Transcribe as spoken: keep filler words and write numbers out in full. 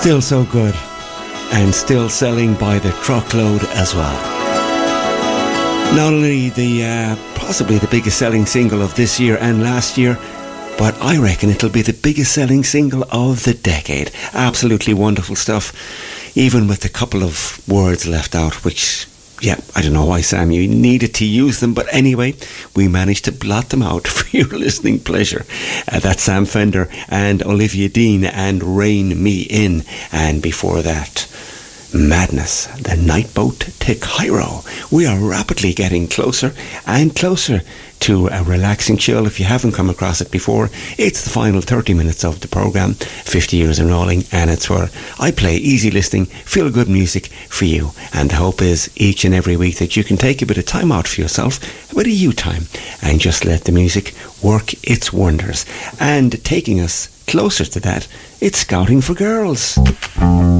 Still so good, and still selling by the truckload as well. Not only the uh, possibly the biggest selling single of this year and last year, but I reckon it'll be the biggest selling single of the decade. Absolutely wonderful stuff, even with a couple of words left out, which, yeah, I don't know why, Sam, you needed to use them, but anyway, we managed to blot them out for your listening pleasure. Uh, that's Sam Fender and Olivia Dean and Rein Me In. And before that, Madness, the night boat to Cairo. We are rapidly getting closer and closer to a relaxing chill. If you haven't come across it before, it's the final thirty minutes of the programme, fifty years and rolling, and it's where I play easy listening, feel good music for you. And the hope is each and every week that you can take a bit of time out for yourself, a bit of you time, and just let the music work its wonders. And taking us closer to that, it's Scouting for Girls.